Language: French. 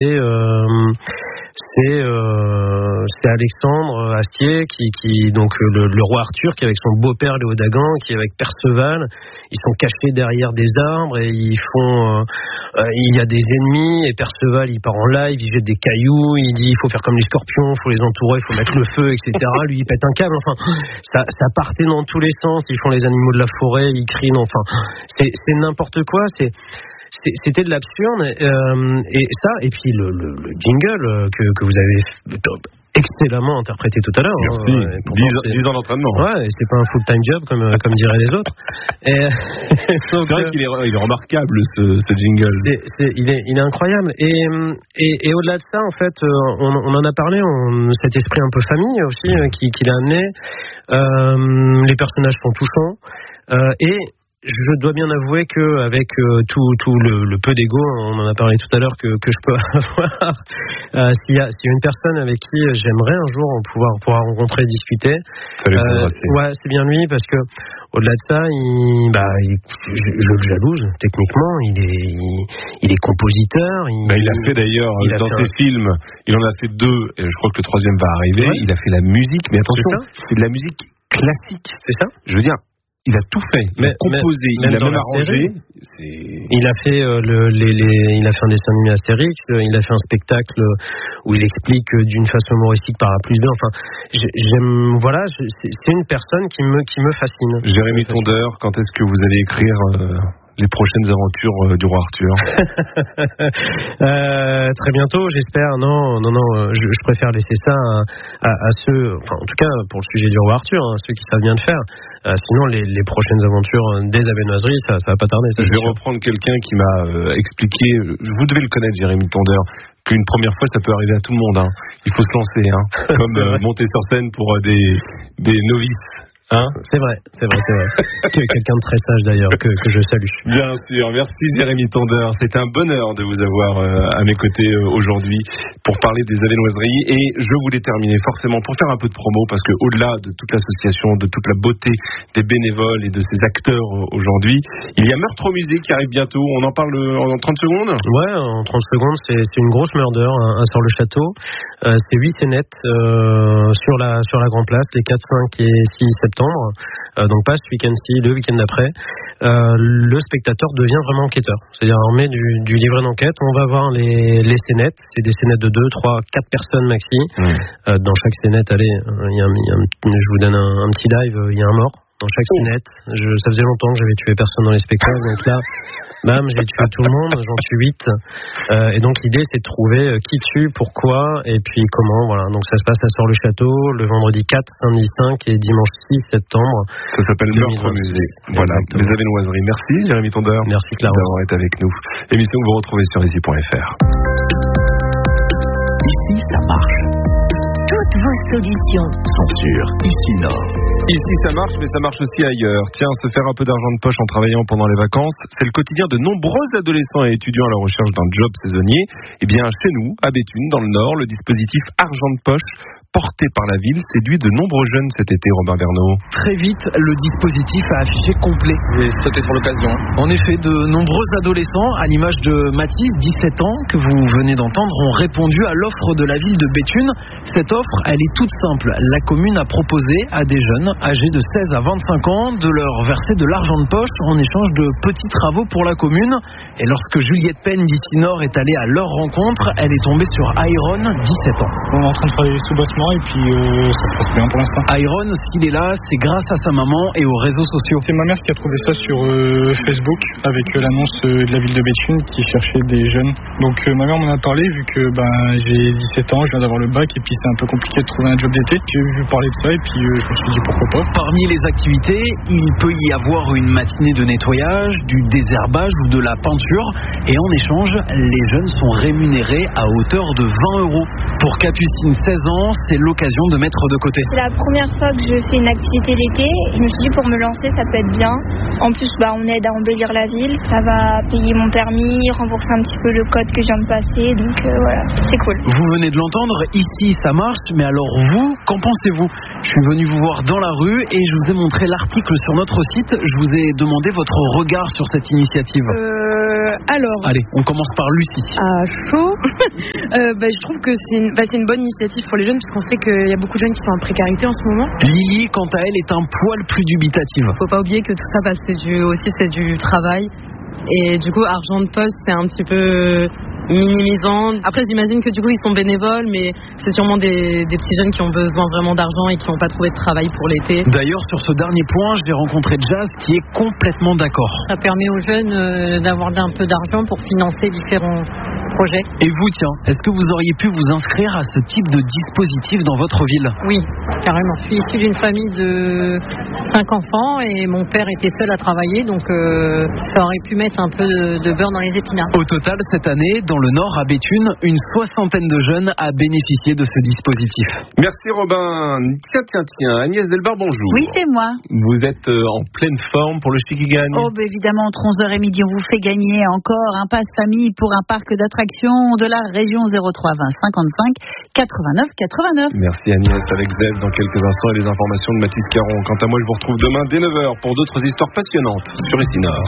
c'est Alexandre Astier qui donc le roi Arthur qui est avec son beau-père Léodagan, qui est avec Perceval. Ils sont cachés derrière des arbres et il y a des ennemis et Perceval il part en live, il jette des cailloux, il dit il faut faire comme les scorpions, il faut les entourer, il faut mettre le feu, etc. Lui il pète un câble. Enfin, ça partait dans tous les sens. Ils font les animaux de la forêt, ils crient. Enfin, c'est n'importe quoi. C'était de l'absurde et ça, et puis le jingle que vous avez excellemment interprété tout à l'heure. Merci. 10 ans d'entraînement. Ouais, c'est pas un full-time job comme diraient les autres. C'est vrai qu'il est remarquable ce jingle. Il est incroyable. Et au-delà de ça, en fait, on en a parlé, cet esprit un peu famille aussi qui l'a amené. Les personnages sont touchants. Et je dois bien avouer que avec tout le peu d'ego, on en a parlé tout à l'heure que je peux avoir, s'il y a une personne avec qui j'aimerais un jour pouvoir rencontrer, discuter, c'est bien lui, parce que au-delà de ça, je le jalouse techniquement. Il est compositeur. Il a fait d'ailleurs dans ses films, il en a fait 2 et je crois que le 3e va arriver. Ouais. Il a fait la musique, mais attention, c'est de la musique classique. C'est ça. Je veux dire. Il a tout fait, il a composé, il a même arrangé. Il a fait il a fait un dessin animé Astérix, il a fait un spectacle où il explique d'une façon humoristique par A+B. Enfin, c'est une personne qui me fascine. Jérémy Tondeur, quand est-ce que vous allez écrire les prochaines aventures du roi Arthur? Très bientôt, j'espère. Non, je préfère laisser ça à ceux, enfin en tout cas pour le sujet du roi Arthur, ceux qui savent bien le faire. Sinon les prochaines aventures des Abennoiseries, ça va pas tarder. Je vais reprendre quelqu'un qui m'a expliqué, vous devez le connaître, Jérémy Tondeur, qu'une première fois ça peut arriver à tout le monde. Il faut se lancer, comme monter sur scène pour des novices. C'est vrai. Quelqu'un de très sage d'ailleurs que je salue. Bien sûr, merci Jérémy Tondeur. C'était un bonheur de vous avoir à mes côtés aujourd'hui pour parler des Abennoiseries. Et je voulais terminer forcément pour faire un peu de promo, parce que au-delà de toute l'association, de toute la beauté des bénévoles et de ces acteurs aujourd'hui, il y a Meurtre au musée qui arrive bientôt. On en parle en 30 secondes. Ouais, en 30 secondes, c'est une grosse murder, sur le château. C'est 8 scénettes sur la Grand Place, les 4, 5 et 6 septembre. Donc pas ce week-end-ci, le week-end d'après. Le spectateur devient vraiment enquêteur. C'est-à-dire on met du livret d'enquête, on va voir les scénettes. C'est des scénettes de 2, 3, 4 personnes maxi. Dans chaque scénette, je vous donne un petit live, il y a un mort dans chaque scénette. Ça faisait longtemps que j'avais tué personne dans les spectacles, donc là, bam, j'ai tué tout le monde, j'en tue 8. Et donc l'idée c'est de trouver qui tue, pourquoi, et puis comment, voilà. Donc ça se passe à Sort-le-Château, le vendredi 4, samedi 5 et dimanche 6 septembre. Ça s'appelle Meurtre au musée. Voilà, les Abennoiseries. Merci Jérémy Tondeur. Merci Clarence d'avoir été avec nous. Émission que vous retrouvez sur ici.fr. Ici ça marche. Toutes vos solutions sont sur Ici Nord. Ici ça marche, mais ça marche aussi ailleurs. Tiens, se faire un peu d'argent de poche en travaillant pendant les vacances, c'est le quotidien de nombreux adolescents et étudiants à la recherche d'un job saisonnier. Eh bien, chez nous, à Béthune, dans le Nord, le dispositif Argent de poche, porté par la ville, séduit de nombreux jeunes cet été, Robin Bernot. Très vite, le dispositif a affiché complet. J'ai sauté sur l'occasion. En effet, de nombreux adolescents, à l'image de Mathis, 17 ans, que vous venez d'entendre, ont répondu à l'offre de la ville de Béthune. Cette offre, elle est toute simple. La commune a proposé à des jeunes âgés de 16 à 25 ans de leur verser de l'argent de poche en échange de petits travaux pour la commune. Et lorsque Juliette Penn d'Ici Nord est allée à leur rencontre, elle est tombée sur Iron, 17 ans. On est en train de travailler sous-bossement et puis ça se passe bien pour l'instant. Iron, s'il est là, c'est grâce à sa maman et aux réseaux sociaux. C'est ma mère qui a trouvé ça sur Facebook avec l'annonce de la ville de Béthune qui cherchait des jeunes. Donc ma mère m'en a parlé vu que j'ai 17 ans, je viens d'avoir le bac et puis c'est un peu compliqué de trouver un job d'été. J'ai vu parler de ça et puis je me suis dit pourquoi pas. Parmi les activités, il peut y avoir une matinée de nettoyage, du désherbage ou de la peinture. Et en échange, les jeunes sont rémunérés à hauteur de 20 €. Pour Capucine, 16 ans, c'est l'occasion de mettre de côté. C'est la première fois que je fais une activité l'été. Je me suis dit pour me lancer, ça peut être bien. En plus, on aide à embellir la ville. Ça va payer mon permis, rembourser un petit peu le code que je viens de passer. Donc voilà, c'est cool. Vous venez de l'entendre, ici ça marche, mais alors vous, qu'en pensez-vous? Je suis venu vous voir dans la rue et je vous ai montré l'article sur notre site. Je vous ai demandé votre regard sur cette initiative. Alors... Allez, on commence par Lucie. À chaud. Je trouve que c'est une bonne initiative pour les jeunes puisqu'on sait qu'il y a beaucoup de jeunes qui sont en précarité en ce moment. Lily, quant à elle, est un poil plus dubitative. Faut pas oublier que tout ça, c'est du travail. Et du coup, argent de poche, c'est un petit peu minimisant. Après, j'imagine que du coup, ils sont bénévoles, mais c'est sûrement des petits jeunes qui ont besoin vraiment d'argent et qui n'ont pas trouvé de travail pour l'été. D'ailleurs, sur ce dernier point, j'ai rencontré Jazz qui est complètement d'accord. Ça permet aux jeunes d'avoir un peu d'argent pour financer différents projets. Et vous, tiens, est-ce que vous auriez pu vous inscrire à ce type de dispositif dans votre ville? Oui, carrément. Je suis issue d'une famille de 5 enfants et mon père était seul à travailler, donc ça aurait pu mettre un peu de beurre dans les épinards. Au total, cette année, dans le Nord, à Béthune, une 60aine de jeunes a bénéficié de ce dispositif. Merci Robin. Tiens, Agnès Delbar, bonjour. Oui, c'est moi. Vous êtes en pleine forme pour le Chi qui gagne. Évidemment, entre 11h et midi, on vous fait gagner encore un pass famille pour un parc d'attractions de la région 03 20 55 89 89. Merci Agnès, avec Zev dans quelques instants et les informations de Mathis Caron. Quant à moi, je vous retrouve demain dès 9h pour d'autres histoires passionnantes sur Ici Nord.